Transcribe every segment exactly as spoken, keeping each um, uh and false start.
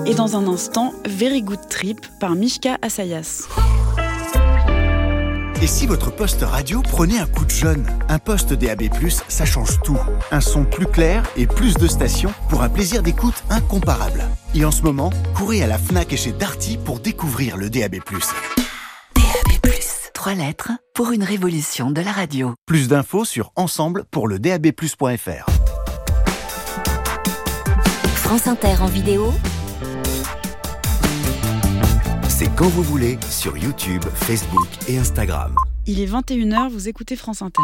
Et dans un instant, Very Good Trip par Mishka Assayas. Et si votre poste radio prenait un coup de jeune ? Un poste D A B plus, ça change tout. Un son plus clair et plus de stations pour un plaisir d'écoute incomparable. Et en ce moment, courez à la Fnac et chez Darty pour découvrir le D A B plus. D A B plus, trois lettres pour une révolution de la radio. Plus d'infos sur ensemble pour le D A B plus point F R. France Inter en vidéo. C'est quand vous voulez sur YouTube, Facebook et Instagram. Il est vingt et une heures, vous écoutez France Inter.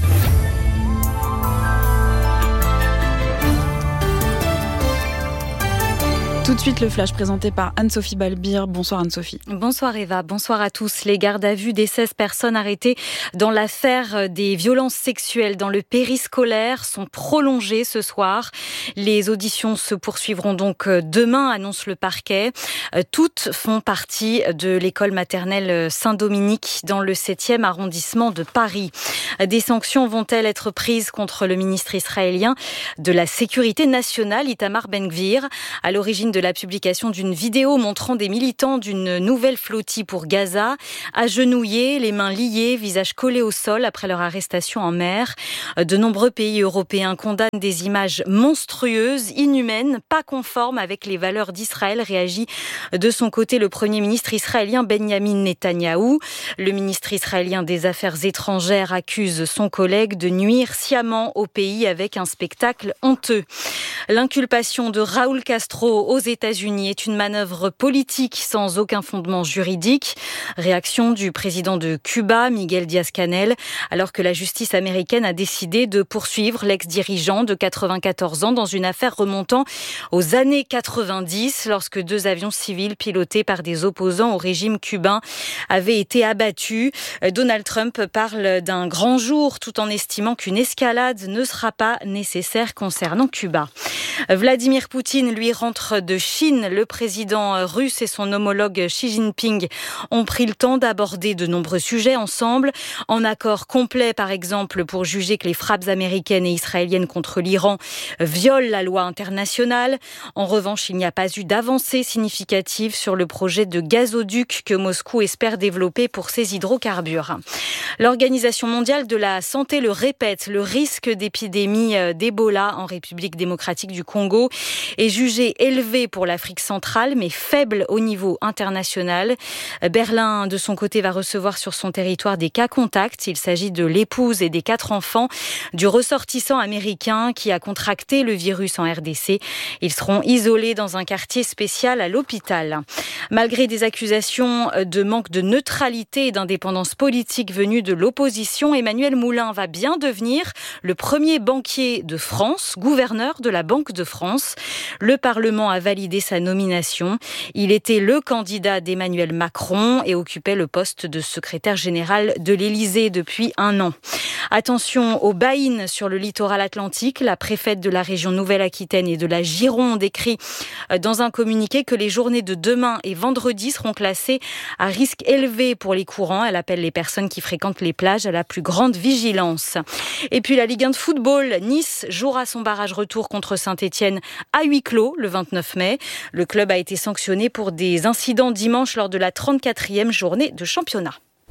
Tout de suite, le flash présenté par Anne-Sophie Balbir. Bonsoir Anne-Sophie. Bonsoir Eva, bonsoir à tous. Les gardes à vue des seize personnes arrêtées dans l'affaire des violences sexuelles dans le périscolaire sont prolongées ce soir. Les auditions se poursuivront donc demain, annonce le parquet. Toutes font partie de l'école maternelle Saint-Dominique dans le septième arrondissement de Paris. Des sanctions vont-elles être prises contre le ministre israélien de la Sécurité nationale, Itamar Ben-Gvir, à l'origine de la publication d'une vidéo montrant des militants d'une nouvelle flottille pour Gaza, agenouillés, les mains liées, visage collé au sol après leur arrestation en mer. De nombreux pays européens condamnent des images monstrueuses, inhumaines, pas conformes avec les valeurs d'Israël, réagit de son côté le Premier ministre israélien Benjamin Netanyahou. Le ministre israélien des Affaires étrangères accuse son collègue de nuire sciemment au pays avec un spectacle honteux. L'inculpation de Raúl Castro aux États-Unis est une manœuvre politique sans aucun fondement juridique. Réaction du président de Cuba, Miguel Díaz-Canel, alors que la justice américaine a décidé de poursuivre l'ex-dirigeant de quatre-vingt-quatorze ans dans une affaire remontant aux années quatre-vingt-dix, lorsque deux avions civils pilotés par des opposants au régime cubain avaient été abattus. Donald Trump parle d'un grand jour tout en estimant qu'une escalade ne sera pas nécessaire concernant Cuba. Vladimir Poutine, lui, rentre de Chine. Le président russe et son homologue Xi Jinping ont pris le temps d'aborder de nombreux sujets ensemble, en accord complet par exemple pour juger que les frappes américaines et israéliennes contre l'Iran violent la loi internationale. En revanche, il n'y a pas eu d'avancée significative sur le projet de gazoduc que Moscou espère développer pour ses hydrocarbures. L'Organisation mondiale de la santé le répète, le risque d'épidémie d'Ebola en République démocratique du Congo est jugé élevé pour l'Afrique centrale, mais faible au niveau international. Berlin, de son côté, va recevoir sur son territoire des cas contacts. Il s'agit de l'épouse et des quatre enfants du ressortissant américain qui a contracté le virus en R D C. Ils seront isolés dans un quartier spécial à l'hôpital. Malgré des accusations de manque de neutralité et d'indépendance politique venues de l'opposition, Emmanuel Moulin va bien devenir le premier banquier de France, gouverneur de la Banque de France. Le Parlement a validé sa nomination. Il était le candidat d'Emmanuel Macron et occupait le poste de secrétaire général de l'Élysée depuis un an. Attention aux baïnes sur le littoral atlantique. La préfète de la région Nouvelle-Aquitaine et de la Gironde écrit dans un communiqué que les journées de demain et vendredi seront classées à risque élevé pour les courants. Elle appelle les personnes qui fréquentent les plages à la plus grande vigilance. Et puis la Ligue un de football, Nice jouera son barrage retour contre Saint-Étienne à huis clos le vingt-neuf mai. Le club a été sanctionné pour des incidents dimanche lors de la trente-quatrième journée de championnat.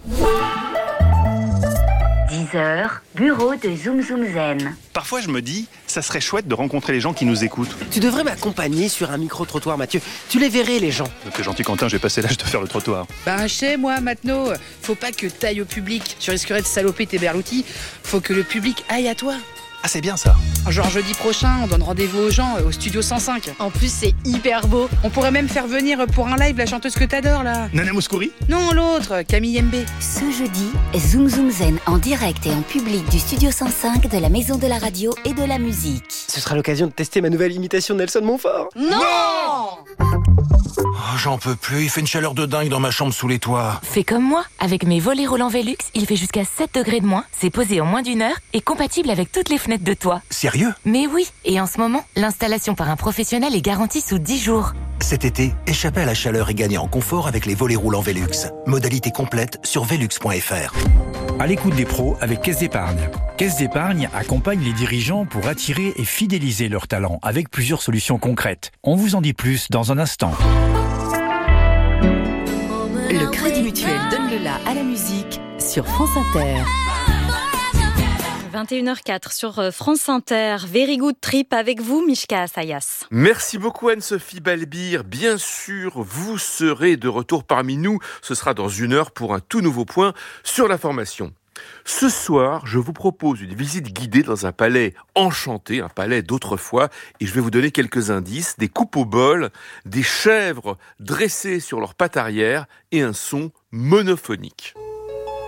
dix heures, bureau de Zoom Zoom Zen. Parfois je me dis, ça serait chouette de rencontrer les gens qui nous écoutent. Tu devrais m'accompagner sur un micro-trottoir, Mathieu. Tu les verrais, les gens. T'es gentil, Quentin, j'ai passé l'âge de faire le trottoir. Bah, chez moi, maintenant, faut pas que t'ailles au public. Tu risquerais de saloper tes berloutis. Faut que le public aille à toi. Ah, c'est bien ça. Genre jeudi prochain, on donne rendez-vous aux gens au studio cent cinq. En plus, c'est hyper beau. On pourrait même faire venir pour un live la chanteuse que t'adores, là. Nana Mouskouri ? Non, l'autre, Camille M B. Ce jeudi, Zoom Zoom Zen en direct et en public du studio cent cinq de la Maison de la Radio et de la Musique. Ce sera l'occasion de tester ma nouvelle imitation de Nelson Montfort. Non, non Oh, j'en peux plus, il fait une chaleur de dingue dans ma chambre sous les toits. Fais comme moi, avec mes volets roulants Velux, il fait jusqu'à sept degrés de moins, c'est posé en moins d'une heure et compatible avec toutes les fenêtres de toit. Sérieux ? Mais oui, et en ce moment, l'installation par un professionnel est garantie sous dix jours. Cet été, échappez à la chaleur et gagnez en confort avec les volets roulants Velux. Modalité complète sur velux point f r. À l'écoute des pros avec Caisse d'Épargne. Caisse d'Épargne accompagne les dirigeants pour attirer et fidéliser leurs talents avec plusieurs solutions concrètes. On vous en dit plus dans un instant. Le Crédit Mutuel donne le la à la musique sur France Inter. vingt et une heures quatre sur France Inter. Very Good Trip avec vous, Mishka Assayas. Merci beaucoup Anne-Sophie Balbir. Bien sûr, vous serez de retour parmi nous. Ce sera dans une heure pour un tout nouveau point sur la formation. Ce soir, je vous propose une visite guidée dans un palais enchanté, un palais d'autrefois, et je vais vous donner quelques indices, des coupes au bol, des chèvres dressées sur leurs pattes arrière et un son monophonique.